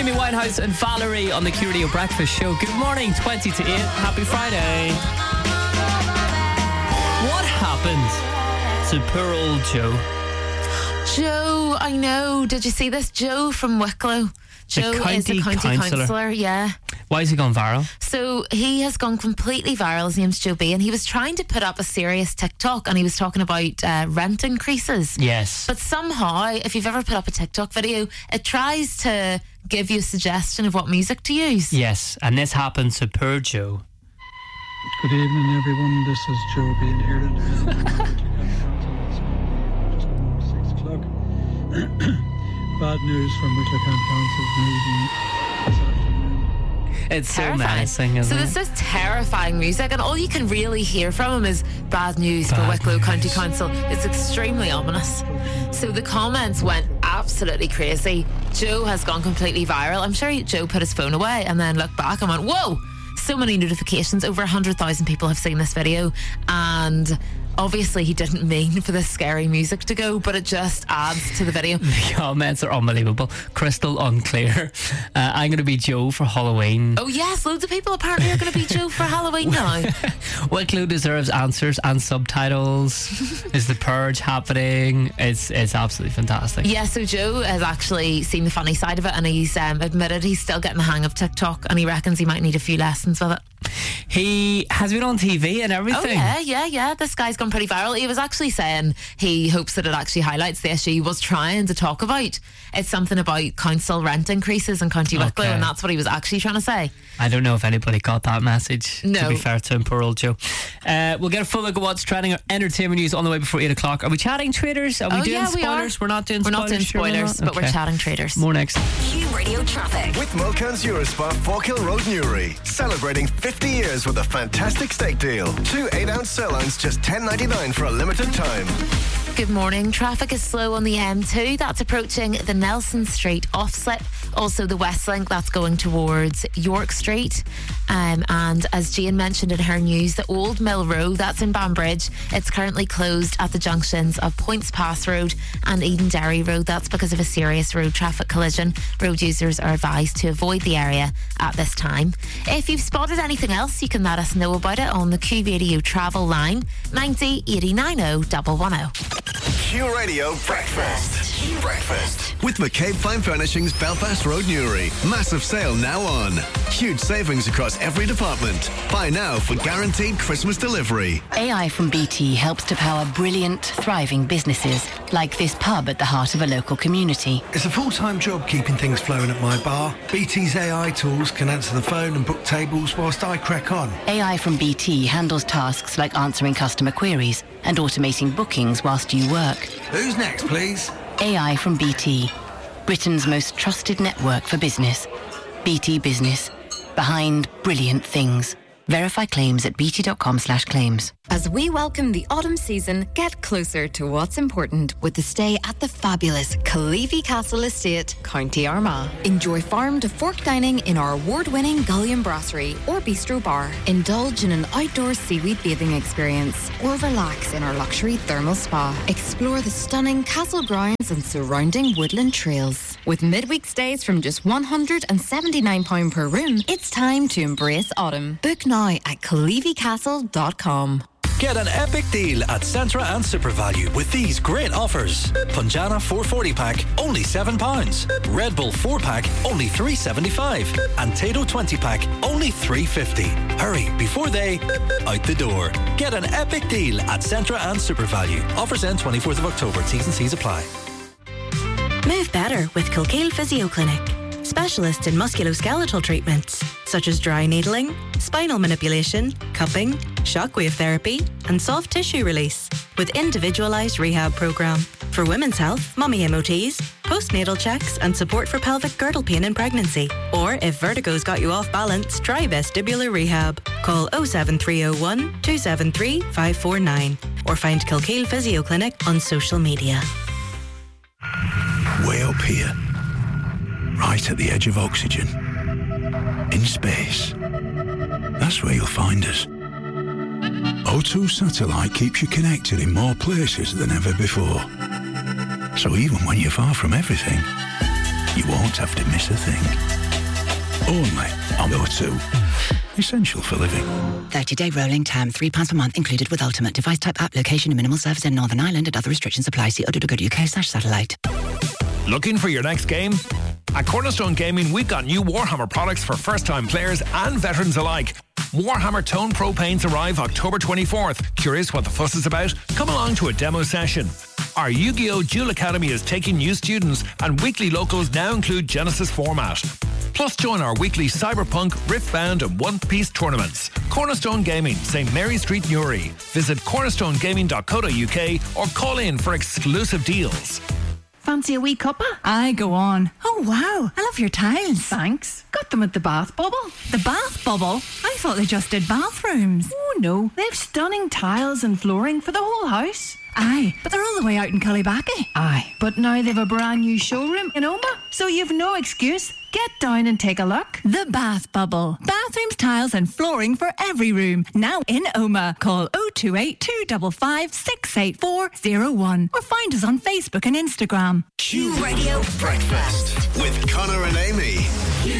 Amy Winehouse and Valerie on the Q Radio Breakfast Show. Good morning, 20 to 8. Happy Friday. What happened to poor old Joe? Joe, I know. Did you see this? Joe from Wicklow. Joe is a county councillor, yeah. Why has he gone viral? So he has gone completely viral. His name's Joe B, and he was trying to put up a serious TikTok, and he was talking about rent increases. Yes. But somehow, if you've ever put up a TikTok video, it tries to give you a suggestion of what music to use. Yes, and this happened to poor Joe. Good evening, everyone. This is Joe B here. Just 6 o'clock. Bad news from Wicklow County Council's meeting this afternoon. It's so Terrifying. menacing, isn't So it? there's this terrifying music, and all you can really hear from him is bad news for Wicklow County Council. It's extremely ominous. So the comments went absolutely crazy. Joe has gone completely viral. I'm sure Joe put his phone away and then looked back and went, whoa! So many notifications. Over 100,000 people have seen this video, and obviously he didn't mean for this scary music to go, but it just adds to the video. The comments are unbelievable. Crystal Unclear. I'm going to be Joe for Halloween. Oh yes, loads of people apparently are going to be Joe for Halloween now. Wicklow deserves answers and subtitles. Is the purge happening? It's absolutely fantastic. Yeah, so Joe has actually seen the funny side of it, and he's admitted he's still getting the hang of TikTok, and he reckons he might need a few lessons with it. He has been on TV and everything. Oh yeah. This guy's gone pretty viral. He was actually saying he hopes that it actually highlights the issue he was trying to talk about. It's something about council rent increases in County Wicklow, and that's what he was actually trying to say. I don't know if anybody got that message, No. to be fair to him, poor old Joe. We'll get a full look at what's trending. Entertainment news on the way before 8 o'clock. Are we chatting traders? Are we doing spoilers? We are. We're not doing We're spoilers. not doing spoilers, but we're chatting traders. More next. Q Radio Traffic. With Mulcairn's Eurospa, Forkhill Road, Newry. Celebrating 50 years with a fantastic steak deal. 2 8-ounce sirloins, just $10.99 for a limited time. Good morning. Traffic is slow on the M2. That's approaching the Nelson Street off-slip. Also the West Link, that's going towards York Street. And as Jane mentioned in her news, the Old Mill Road, that's in Banbridge, it's currently closed at the junctions of Points Pass Road and Edenderry Road. That's because of a serious road traffic collision. Road users are advised to avoid the area at this time. If you've spotted anything else, you can let us know about it on the Q Radio travel line 90 80 90 110. Q Radio Breakfast. With McCabe Fine Furnishings, Belfast Road, Newry. Massive sale now on. Huge savings across every department. Buy now for guaranteed Christmas delivery. AI from BT helps to power brilliant, thriving businesses, like this pub at the heart of a local community. It's a full-time job keeping things flowing at my bar. BT's AI tools can answer the phone and book tables whilst I crack on. AI from BT handles tasks like answering customer queries and automating bookings whilst you work. Who's next, please? AI from BT, Britain's most trusted network for business. BT Business, behind brilliant things. Verify claims at bt.com/claims. As we welcome the autumn season, get closer to what's important with the stay at the fabulous Caleavy Castle Estate, County Armagh. Enjoy farm to fork dining in our award-winning Gullion Brasserie or Bistro Bar. Indulge in an outdoor seaweed bathing experience or relax in our luxury thermal spa. Explore the stunning castle grounds and surrounding woodland trails. With midweek stays from just £179 per room, it's time to embrace autumn. Book now at caleavycastle.com. Get an epic deal at Centra and SuperValue with these great offers. Punjana 440 pack, only £7. Red Bull 4 pack, only $3.75. And Tato 20 pack, only $3.50. Hurry before they out the door. Get an epic deal at Centra and SuperValue. Offers end 24th of October. T's and C's apply. Move better with Kilkeel Physio Clinic. Specialists in musculoskeletal treatments such as dry needling, spinal manipulation, cupping, shockwave therapy and soft tissue release with individualised rehab programme. For women's health, mummy MOTs, postnatal checks and support for pelvic girdle pain in pregnancy. Or if vertigo's got you off balance, try vestibular rehab. Call 07301 273 549 or find Kilkeel Physio Clinic on social media. Way up here, right at the edge of oxygen, in space. That's where you'll find us. O2 Satellite keeps you connected in more places than ever before. So even when you're far from everything, you won't have to miss a thing. Only on O2. Essential for living. 30-day rolling term, £3 per month included with ultimate device type app, location and minimal service in Northern Ireland and other restrictions apply. See o2.co.uk/satellite. Looking for your next game? At Cornerstone Gaming, we've got new Warhammer products for first-time players and veterans alike. Warhammer Tone Pro paints arrive October 24th. Curious what the fuss is about? Come along to a demo session. Our Yu-Gi-Oh! Duel Academy is taking new students, and weekly locals now include Genesis format. Plus, join our weekly Cyberpunk, Riftbound and One Piece tournaments. Cornerstone Gaming, St. Mary Street, Newry. Visit cornerstonegaming.co.uk or call in for exclusive deals. Fancy a wee cuppa? Aye, go on. Oh, wow. I love your tiles. Thanks. Got them at the Bath Bubble. The Bath Bubble? I thought they just did bathrooms. Oh, no. They have stunning tiles and flooring for the whole house. Aye, but they're all the way out in Cullybackey. Aye, but now they've a brand new showroom in Oma, so you've no excuse. Get down and take a look. The Bath Bubble. Bathrooms, tiles and flooring for every room. Now in Oma. Call 028 255 68401 or find us on Facebook and Instagram. Q Radio Breakfast with Connor and Amy.